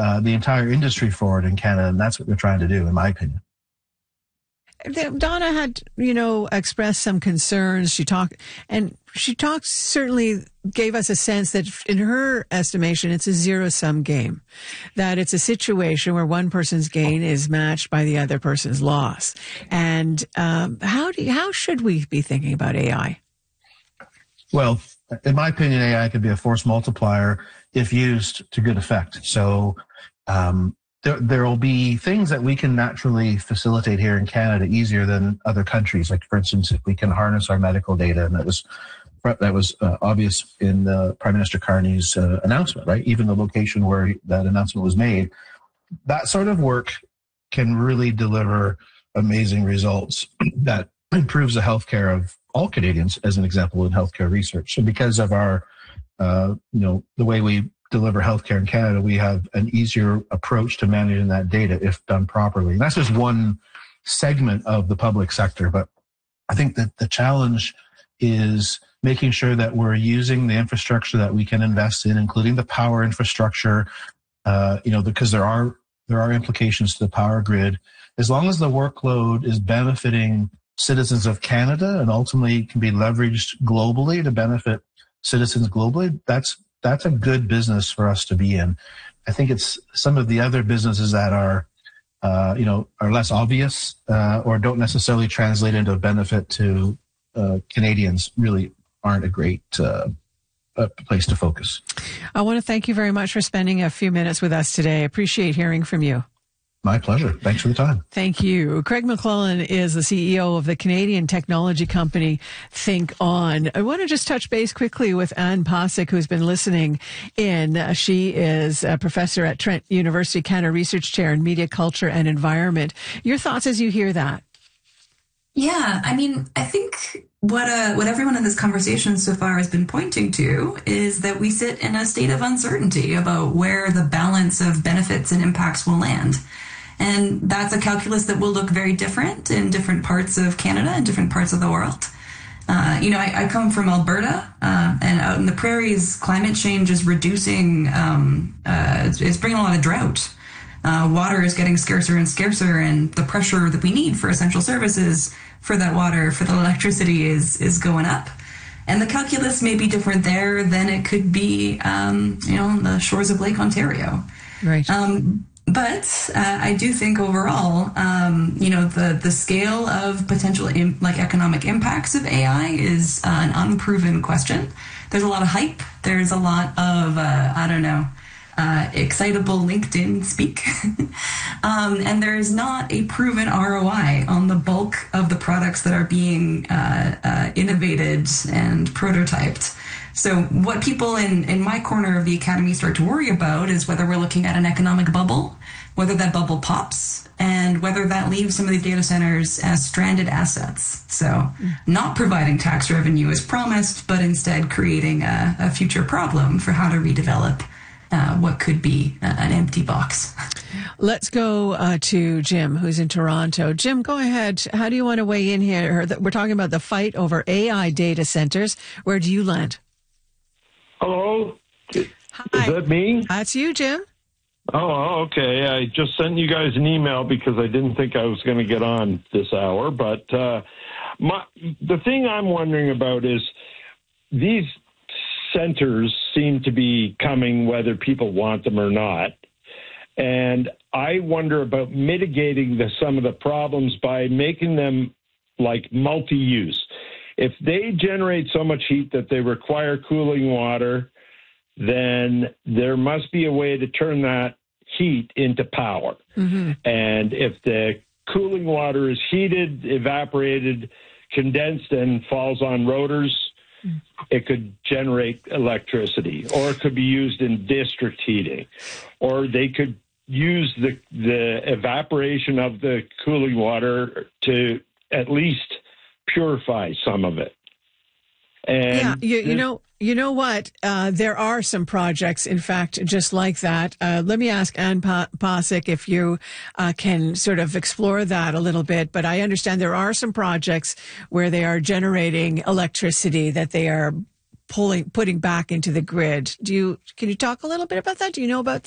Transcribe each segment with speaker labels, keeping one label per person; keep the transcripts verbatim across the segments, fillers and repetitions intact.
Speaker 1: uh, the entire industry forward in Canada, and that's what they're trying to do, in my opinion.
Speaker 2: Donna had, you know, expressed some concerns. She talked, and she talked, certainly gave us a sense that in her estimation, it's a zero-sum game, that it's a situation where one person's gain is matched by the other person's loss. And um, how do you, how should we be thinking about A I?
Speaker 1: Well, in my opinion, A I could be a force multiplier if used to good effect. So, um, There, there will be things that we can naturally facilitate here in Canada easier than other countries. Like, for instance, if we can harness our medical data, and that was that was uh, obvious in uh, Prime Minister Carney's uh, announcement, right? Even the location where that announcement was made, that sort of work can really deliver amazing results that improves the healthcare of all Canadians, as an example, in healthcare research. So, because of our, uh, you know, the way we deliver healthcare in Canada, we have an easier approach to managing that data if done properly. And that's just one segment of the public sector. But I think that the challenge is making sure that we're using the infrastructure that we can invest in, including the power infrastructure, uh, you know, because there are there are implications to the power grid. As long as the workload is benefiting citizens of Canada and ultimately can be leveraged globally to benefit citizens globally, that's That's a good business for us to be in. I think it's some of the other businesses that are, uh, you know, are less obvious uh, or don't necessarily translate into a benefit to uh, Canadians really aren't a great uh, a place to focus.
Speaker 2: I want to thank you very much for spending a few minutes with us today. Appreciate hearing from you.
Speaker 1: My pleasure. Thanks for the time.
Speaker 2: Thank you. Craig McClellan is the C E O of the Canadian technology company Think On. I want to just touch base quickly with Anne Posick, who's been listening in. She is a professor at Trent University, Canada Research Chair in Media, Culture and Environment. Your thoughts as you hear that?
Speaker 3: Yeah, I mean, I think what uh, what everyone in this conversation so far has been pointing to is that we sit in a state of uncertainty about where the balance of benefits and impacts will land. And that's a calculus that will look very different in different parts of Canada and different parts of the world. Uh, you know, I, I come from Alberta, uh, and out in the prairies, climate change is reducing, um, uh, it's, it's bringing a lot of drought. Uh, water is getting scarcer and scarcer, and the pressure that we need for essential services for that water, for the electricity is, is going up. And the calculus may be different there than it could be, um, you know, on the shores of Lake Ontario.
Speaker 2: Right.
Speaker 3: Um, But uh, I do think overall, um, you know, the, the scale of potential im- like economic impacts of A I is uh, an unproven question. There's a lot of hype. There's a lot of, uh, I don't know, uh, excitable LinkedIn speak. um, and there is not a proven R O I on the bulk of the products that are being uh, uh, innovated and prototyped. So what people in, in my corner of the academy start to worry about is whether we're looking at an economic bubble, whether that bubble pops, and whether that leaves some of these data centers as stranded assets. So not providing tax revenue as promised, but instead creating a, a future problem for how to redevelop uh, what could be a, an empty box.
Speaker 2: Let's go uh, to Jim, who's in Toronto. Jim, go ahead. How do you want to weigh in here? We're talking about the fight over A I data centers. Where do you land?
Speaker 4: Hello?
Speaker 2: Hi.
Speaker 4: Is that me?
Speaker 2: That's you, Jim.
Speaker 4: Oh, okay. I just sent you guys an email because I didn't think I was going to get on this hour. But uh, my, the thing I'm wondering about is these centers seem to be coming whether people want them or not. And I wonder about mitigating the, some of the problems by making them like multi-use. If they generate so much heat that they require cooling water, then there must be a way to turn that heat into power. Mm-hmm. And if the cooling water is heated, evaporated, condensed, and falls on rotors, mm-hmm. it could generate electricity, or it could be used in district heating, or they could use the the evaporation of the cooling water to at least purify some of it. And
Speaker 2: yeah, you, you know, you know what? Uh, there are some projects, in fact, just like that. Uh, let me ask Anne Posick if you uh, can sort of explore that a little bit. But I understand there are some projects where they are generating electricity that they are pulling, putting back into the grid. Do you? Can you talk a little bit about that? Do you know about that?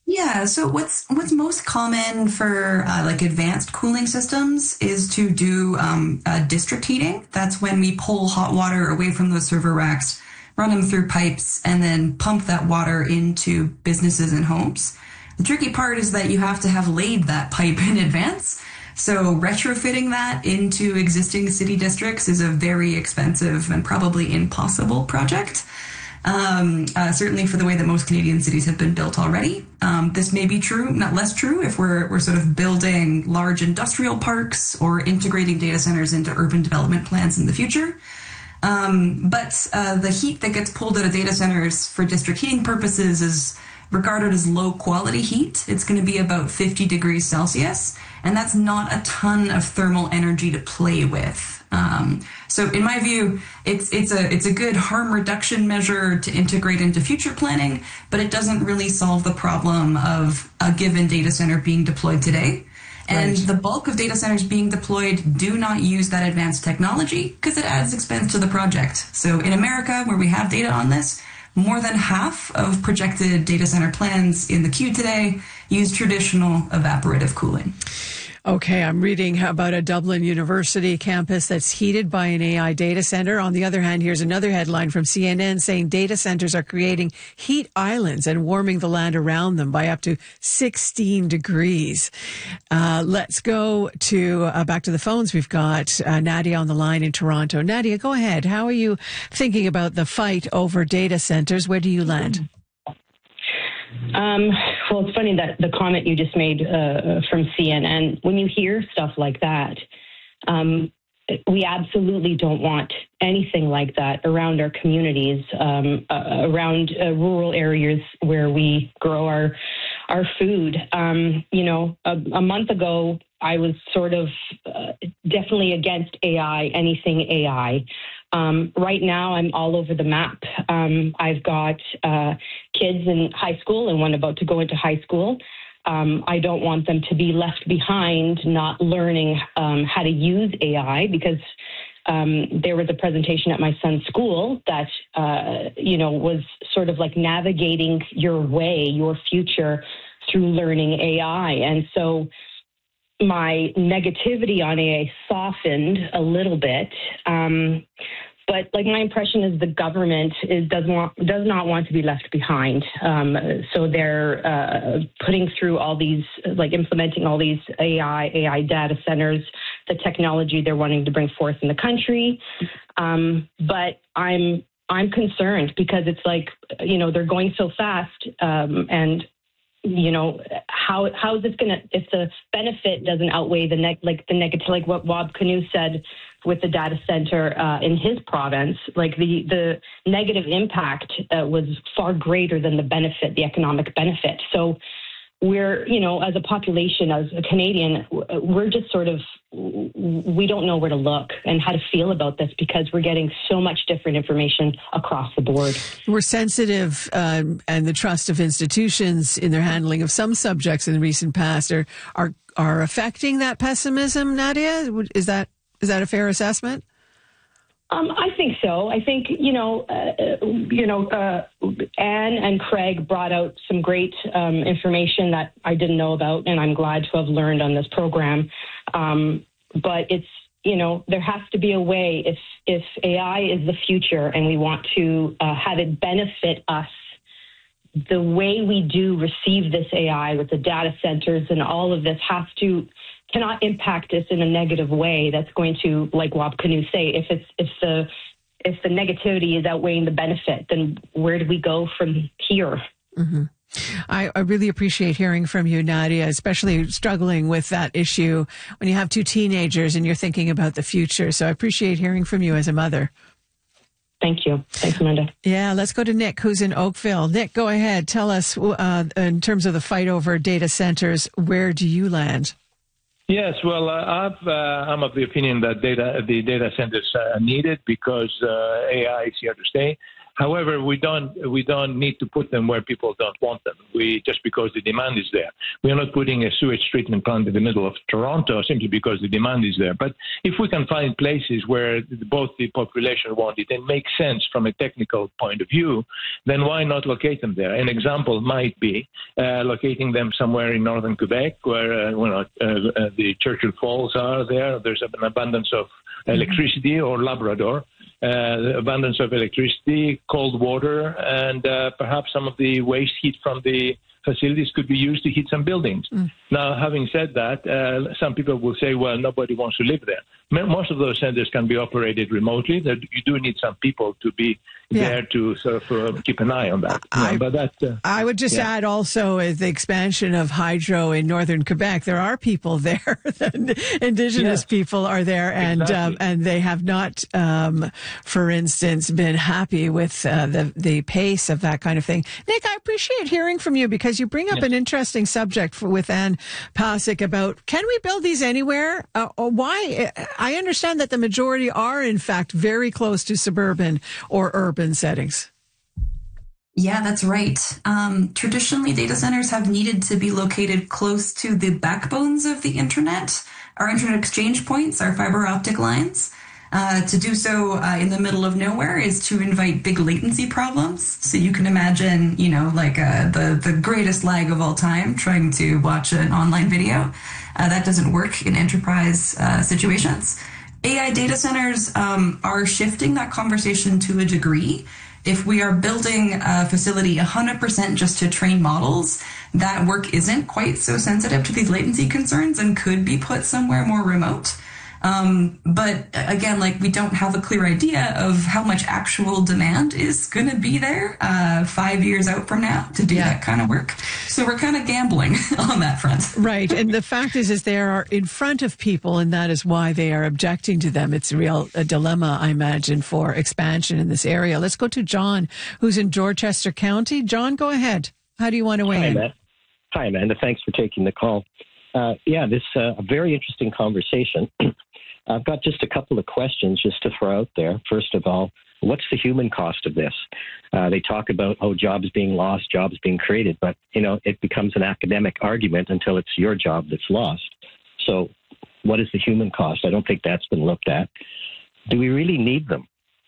Speaker 3: Yeah, so what's what's most common for uh, like advanced cooling systems is to do um, uh, district heating. That's when we pull hot water away from those server racks, run them through pipes, and then pump that water into businesses and homes. The tricky part is that you have to have laid that pipe in advance. So retrofitting that into existing city districts is a very expensive and probably impossible project. Um, uh, certainly for the way that most Canadian cities have been built already. Um, this may be true, not less true, if we're, we're sort of building large industrial parks or integrating data centers into urban development plans in the future. Um, but uh, the heat that gets pulled out of data centers for district heating purposes is regarded as low quality heat. It's going to be about fifty degrees Celsius, and that's not a ton of thermal energy to play with. Um, so in my view, it's it's a it's a good harm reduction measure to integrate into future planning, but it doesn't really solve the problem of a given data center being deployed today. And right. The bulk of data centers being deployed do not use that advanced technology because it adds expense to the project. So in America, where we have data on this, more than half of projected data center plans in the queue today use traditional evaporative cooling.
Speaker 2: Okay, I'm reading about a Dublin University campus that's heated by an A I data center. On the other hand, here's another headline from C N N saying data centers are creating heat islands and warming the land around them by up to sixteen degrees. Uh, let's go to uh, back to the phones. We've got uh, Nadia on the line in Toronto. Nadia, go ahead. How are you thinking about the fight over data centers? Where do you land?
Speaker 5: Um, well, it's funny that the comment you just made uh, from C N N, when you hear stuff like that, um, we absolutely don't want anything like that around our communities, um, uh, around uh, rural areas where we grow our our food. Um, you know, a, a month ago, I was sort of uh, definitely against A I, anything A I. Um, right now, I'm all over the map. Um, I've got uh, kids in high school and one about to go into high school. Um, I don't want them to be left behind not learning um, how to use A I because um, there was a presentation at my son's school that, uh, you know, was sort of like navigating your way, your future through learning A I. And so my negativity on A I softened a little bit. Um, but like my impression is the government is, does, want, does not want to be left behind. Um, so they're uh, putting through all these, like implementing all these A I, A I data centers, the technology they're wanting to bring forth in the country. Um, but I'm, I'm concerned because it's like, you know, they're going so fast um, and you know, how how is this going to, if the benefit doesn't outweigh the neg, like the negative, like what Wab Kinew said with the data center uh, in his province, like the, the negative impact uh, was far greater than the benefit, the economic benefit. So we're, you know, as a population, as a Canadian, we're just sort of, we don't know where to look and how to feel about this because we're getting so much different information across the board.
Speaker 2: We're sensitive um, and the trust of institutions in their handling of some subjects in the recent past are, are, are affecting that pessimism, Nadia? Is that, is that a fair assessment?
Speaker 5: Um, I think so. I think, you know, uh, you know, uh, Anne and Craig brought out some great um, information that I didn't know about, and I'm glad to have learned on this program. Um, but it's, you know, there has to be a way if, if A I is the future and we want to uh, have it benefit us, the way we do receive this A I with the data centers and all of this has to, cannot impact us in a negative way that's going to, like Wab Kinew say, if it's if the if the negativity is outweighing the benefit, then where do we go from here?
Speaker 2: Mm-hmm. I, I really appreciate hearing from you, Nadia, especially struggling with that issue when you have two teenagers and you're thinking about the future. So I appreciate hearing from you as a mother.
Speaker 5: Thank you. Thanks, Amanda.
Speaker 2: Yeah, let's go to Nick, who's in Oakville. Nick, go ahead. Tell us, uh, in terms of the fight over data centers, where do you land?
Speaker 6: Yes, well, uh, I've, uh, I'm of the opinion that data, the data centers are needed because uh, A I is here to stay. However, we don't we don't need to put them where people don't want them. We just because the demand is there. We are not putting a sewage treatment plant in the middle of Toronto simply because the demand is there. But if we can find places where both the population want it and make sense from a technical point of view, then why not locate them there? An example might be uh, locating them somewhere in northern Quebec, where uh, you know, uh, uh, the Churchill Falls are there. There's an abundance of electricity, or Labrador. Uh, abundance of electricity, cold water, and uh, perhaps some of the waste heat from the facilities could be used to heat some buildings. Mm. Now, having said that, uh, some people will say, well, nobody wants to live there. Most of those centers can be operated remotely. That you do need some people to be yeah. there to sort of uh, keep an eye on that.
Speaker 2: I,
Speaker 6: yeah, but that, uh,
Speaker 2: I would just yeah. add also is the expansion of hydro in northern Quebec. There are people there, indigenous yes. people are there, and
Speaker 6: exactly.
Speaker 2: um, and they have not, um, for instance, been happy with uh, the the pace of that kind of thing. Nick, I appreciate hearing from you because you bring up yes. an interesting subject for, with Ann Pasek about can we build these anywhere? Uh, or why? I understand that the majority are, in fact, very close to suburban or urban settings.
Speaker 3: Yeah, that's right. Um, traditionally, data centers have needed to be located close to the backbones of the internet. Our internet exchange points, our fiber optic lines. Uh, to do so uh, in the middle of nowhere is to invite big latency problems. So you can imagine, you know, like uh, the, the greatest lag of all time trying to watch an online video. Uh, that doesn't work in enterprise uh, situations. A I data centers um, are shifting that conversation to a degree. If we are building a facility one hundred percent just to train models, that work isn't quite so sensitive to these latency concerns and could be put somewhere more remote. Um, but again, like we don't have a clear idea of how much actual demand is going to be there uh, five years out from now to do yeah. that kind of work. So we're kind of gambling on that front.
Speaker 2: Right. And the fact is, is they are in front of people, and that is why they are objecting to them. It's a real a dilemma, I imagine, for expansion in this area. Let's go to John, who's in Dorchester County. John, go ahead. How do you want to weigh
Speaker 7: Hi,
Speaker 2: in?
Speaker 7: Matt. Hi, Amanda. Thanks for taking the call. Uh, yeah, this is uh, a very interesting conversation. I've got just a couple of questions just to throw out there. First of all, what's the human cost of this? Uh, they talk about, oh, jobs being lost, jobs being created, but, you know, it becomes an academic argument until it's your job that's lost. So what is the human cost? I don't think that's been looked at. Do we really need them?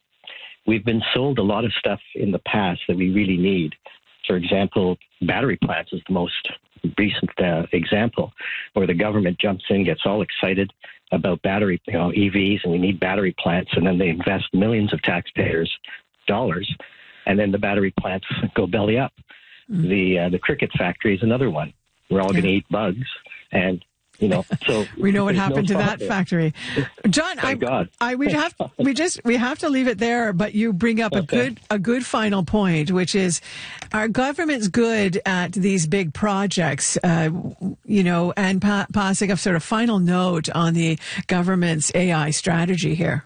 Speaker 7: We've been sold a lot of stuff in the past that we really need. For example, battery plants is the most recent uh, example where the government jumps in, gets all excited about battery, you know, E Vs, and we need battery plants, and then they invest millions of taxpayers' dollars, and then the battery plants go belly up. Mm. The uh, the cricket factory is another one. We're all yeah. going to eat bugs, and you know, so
Speaker 2: we know what happened
Speaker 7: no
Speaker 2: to that
Speaker 7: there.
Speaker 2: factory. John,
Speaker 7: Thank
Speaker 2: I,
Speaker 7: God.
Speaker 2: I we have we just we have to leave it there. But you bring up okay. a good a good final point, which is our government's good at these big projects. Uh, you know, and pa- passing a sort of final note on the government's A I strategy here.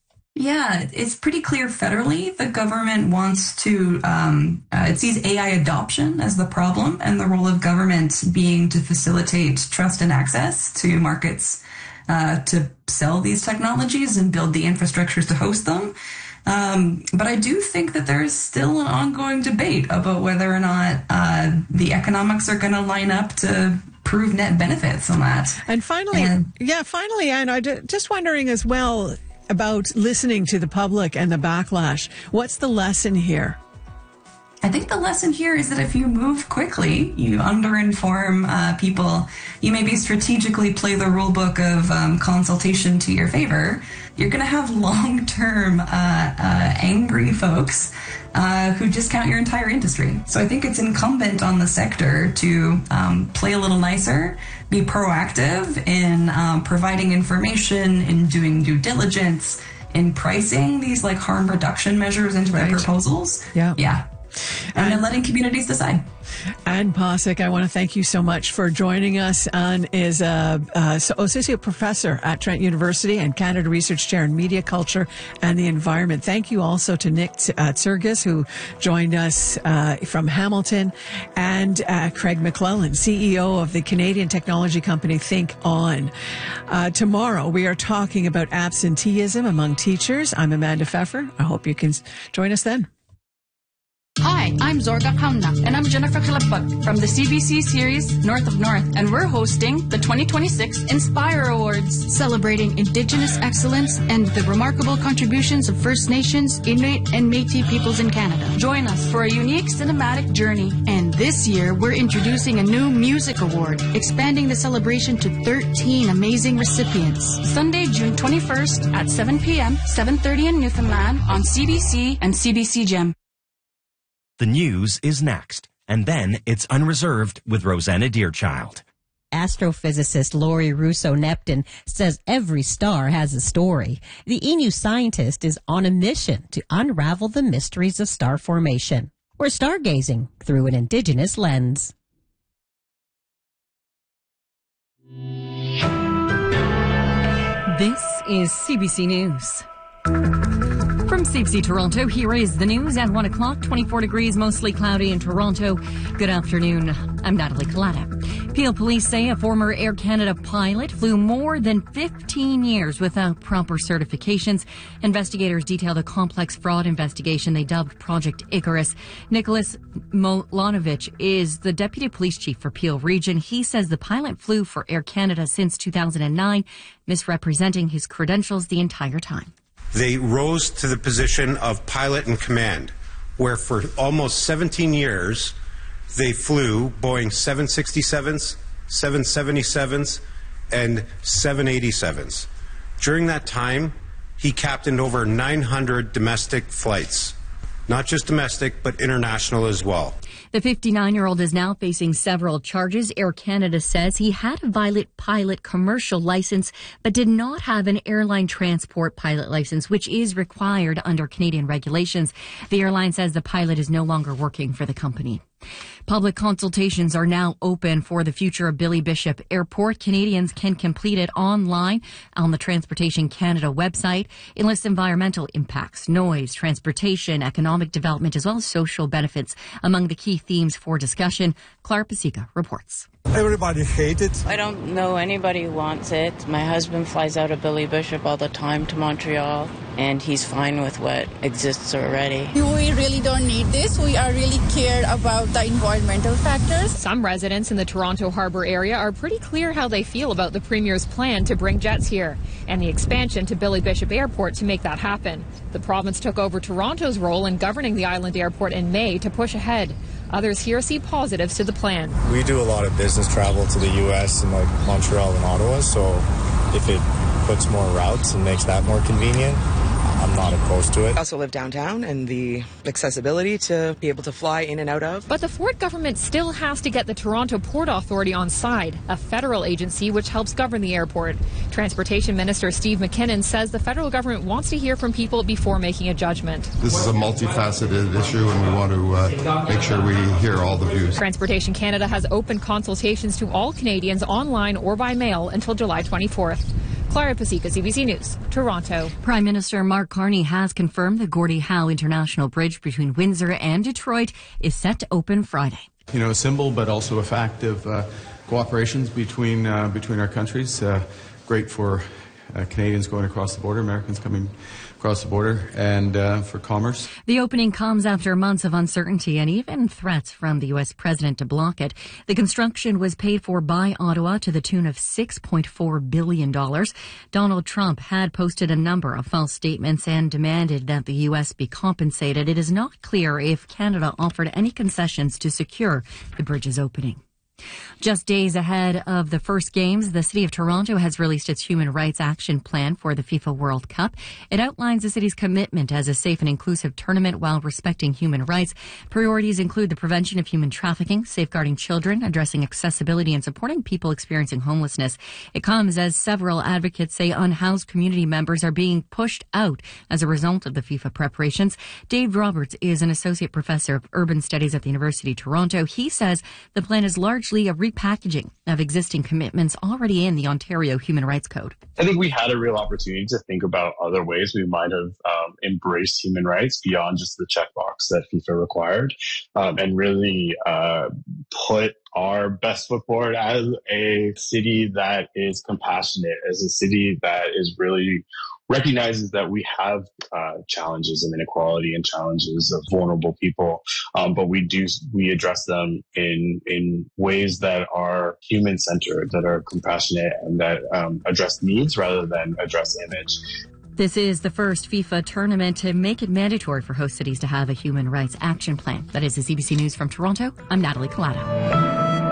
Speaker 3: Yeah, it's pretty clear federally. The government wants to, um, uh, it sees A I adoption as the problem, and the role of government being to facilitate trust and access to markets uh, to sell these technologies and build the infrastructures to host them. Um, but I do think that there is still an ongoing debate about whether or not uh, the economics are going to line up to prove net benefits on that.
Speaker 2: And finally, and, yeah, finally, Anne, I'm just wondering as well about listening to the public and the backlash. What's the lesson here?
Speaker 3: I think the lesson here is that if you move quickly, you underinform uh, people, you maybe strategically play the rule book of um, consultation to your favor, you're going to have long-term uh, uh, angry folks uh, who discount your entire industry. So I think it's incumbent on the sector to um, play a little nicer, be proactive in um, providing information, in doing due diligence, in pricing these like harm reduction measures into their right. proposals.
Speaker 2: Yeah.
Speaker 3: Yeah. And, and then letting communities decide.
Speaker 2: Ann Pasek, I want to thank you so much for joining us. Ann is a, a associate professor at Trent University and Canada Research Chair in Media Culture and the Environment. Thank you also to Nick uh, Tsirgis, who joined us uh, from Hamilton, and uh, Craig McClellan, C E O of the Canadian technology company Think On. Uh, tomorrow, we are talking about absenteeism among teachers. I'm Amanda Pfeffer. I hope you can join us then.
Speaker 8: Hi, I'm Zorga Kauna, and I'm Jennifer Kalaput from the C B C series North of North, and we're hosting the twenty twenty-six Inspire Awards, celebrating Indigenous excellence and the remarkable contributions of First Nations, Inuit, and Métis peoples in Canada. Join us for a unique cinematic journey. And this year, we're introducing a new music award, expanding the celebration to thirteen amazing recipients. Sunday, June twenty-first at seven p.m., seven thirty in Newfoundland on C B C and C B C Gem.
Speaker 9: The news is next, and then it's Unreserved with Rosanna Deerchild.
Speaker 10: Astrophysicist Laurie Russo-Neptune says every star has a story. The E! News scientist is on a mission to unravel the mysteries of star formation. We're stargazing through an Indigenous lens.
Speaker 11: This is C B C News. From C B C Toronto, here is the news at one o'clock, twenty-four degrees, mostly cloudy in Toronto. Good afternoon. I'm Natalie Collada. Peel police say a former Air Canada pilot flew more than fifteen years without proper certifications. Investigators detailed a complex fraud investigation they dubbed Project Icarus. Nicholas Molanovich is the deputy police chief for Peel Region. He says the pilot flew for Air Canada since two thousand nine, misrepresenting his credentials the entire time.
Speaker 12: They rose to the position of pilot in command, where for almost seventeen years, they flew Boeing seven sixty-sevens, seven seventy-sevens, and seven eighty-sevens. During that time, he captained over nine hundred domestic flights, not just domestic, but international as well.
Speaker 11: The fifty-nine-year-old is now facing several charges. Air Canada says he had a pilot pilot commercial license, but did not have an airline transport pilot license, which is required under Canadian regulations. The airline says the pilot is no longer working for the company. Public consultations are now open for the future of Billy Bishop Airport. Canadians can complete it online on the Transportation Canada website. It lists environmental impacts, noise, transportation, economic development, as well as social benefits among the key themes for discussion. Clara Pasica reports.
Speaker 13: Everybody hates it.
Speaker 14: I don't know anybody who wants it. My husband flies out of Billy Bishop all the time to Montreal, and he's fine with what exists already.
Speaker 15: We really don't need this. We are really cared about the environmental factors.
Speaker 16: Some residents in the Toronto Harbour area are pretty clear how they feel about the Premier's plan to bring jets here and the expansion to Billy Bishop Airport to make that happen. The province took over Toronto's role in governing the island airport in May to push ahead. Others here see positives to the plan.
Speaker 13: We do a lot of business travel to the U S and like Montreal and Ottawa, so if it puts more routes and makes that more convenient, I'm not opposed to it.
Speaker 17: I also live downtown, and the accessibility to be able to fly in and out of.
Speaker 16: But the Ford government still has to get the Toronto Port Authority on side, a federal agency which helps govern the airport. Transportation Minister Steve McKinnon says the federal government wants to hear from people before making a judgment.
Speaker 18: This is a multifaceted issue, and we want to uh, make sure we hear all the views.
Speaker 16: Transportation Canada has opened consultations to all Canadians online or by mail until July twenty-fourth. Clara Pasica, C B C News, Toronto.
Speaker 11: Prime Minister Mark Carney has confirmed the Gordie Howe International Bridge between Windsor and Detroit is set to open Friday.
Speaker 19: You know, a symbol, but also a fact of uh, cooperations between uh, between our countries. Uh, great for uh, Canadians going across the border, Americans coming across the border, and uh, for commerce.
Speaker 11: The opening comes after months of uncertainty and even threats from the U S president to block it. The construction was paid for by Ottawa to the tune of six point four billion dollars. Donald Trump had posted a number of false statements and demanded that the U S be compensated. It is not clear if Canada offered any concessions to secure the bridge's opening. Just days ahead of the first games, the City of Toronto has released its Human Rights Action Plan for the FIFA World Cup. It outlines the city's commitment as a safe and inclusive tournament while respecting human rights. Priorities include the prevention of human trafficking, safeguarding children, addressing accessibility, and supporting people experiencing homelessness. It comes as several advocates say unhoused community members are being pushed out as a result of the FIFA preparations. Dave Roberts is an associate professor of urban studies at the University of Toronto. He says the plan is largely a repackaging of existing commitments already in the Ontario Human Rights Code.
Speaker 20: I think we had a real opportunity to think about other ways we might have um, embraced human rights beyond just the checkbox that FIFA required, um, and really uh, put our best foot forward as a city that is compassionate, as a city that is really recognizes that we have uh, challenges of inequality and challenges of vulnerable people, um, but we do we address them in in ways that are human centered, that are compassionate, and that um, address needs rather than address image.
Speaker 11: This is the first FIFA tournament to make it mandatory for host cities to have a human rights action plan. That is the C B C News from Toronto. I'm Natalie Collada.